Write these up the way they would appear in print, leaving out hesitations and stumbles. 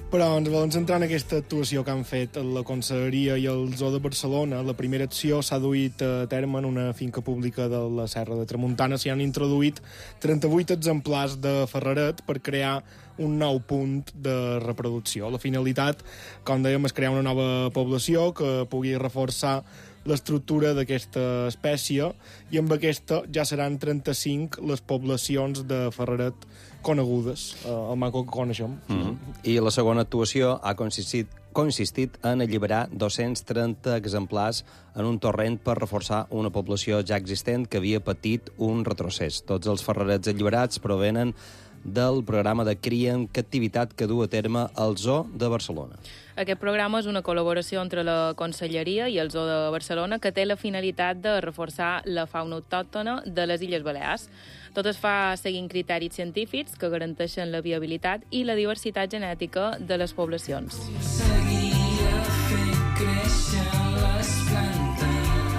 Però ens volem centrar en aquesta actuació que han fet la Conselleria i el Zoo de Barcelona. La primera acció s'ha duit a terme en una finca pública de la Serra de Tramuntana. S'hi han introduït 38 exemplars de ferreret per crear un nou punt de reproducció. La finalitat, com dèiem, és crear una nova població que pugui reforçar l'estructura d'aquesta espècie, i amb aquesta ja seran 35 les poblacions de ferreret conegudes, el maco que coneixem. I la segona actuació ha consistit en alliberar 230 exemplars en un torrent per reforçar una població ja existent que havia patit un retrocés. Tots els ferrerets alliberats provenen del programa de cria en captivitat que du a terme el Zoo de Barcelona. Aquest programa és una col·laboració entre la Conselleria i el Zoo de Barcelona que té la finalitat de reforçar la fauna autòctona de les Illes Balears. Tot es fa seguint criteris científics que garanteixen la viabilitat i la diversitat genètica de les poblacions. Seguia fent créixer les plantes.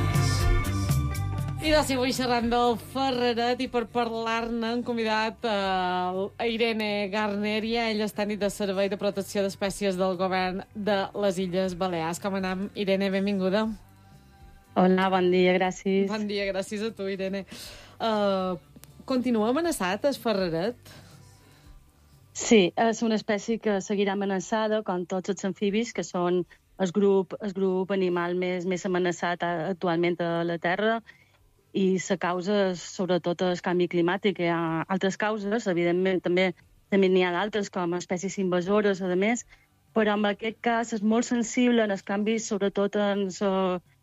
I de si avui xerrant del ferreret, i per parlar-ne hem convidat a Irene Garneria. Ella és tècnic de Servei de Protecció d'Espècies del Govern de les Illes Balears. Com anem, Irene? Benvinguda. Hola, bon dia, gràcies. Bon dia, gràcies a tu, Irene. Continua amenaçat el ferreret? Sí, és una espècie que seguirà amenaçada, com tots els amfibis, que són el grup animal més amenaçat actualment a la Terra, i la causa és sobretot el canvi climàtic. Hi ha altres causes, evidentment també n'hi ha d'altres, com espècies invasores, a més, però en aquest cas és molt sensible en els canvis, sobretot en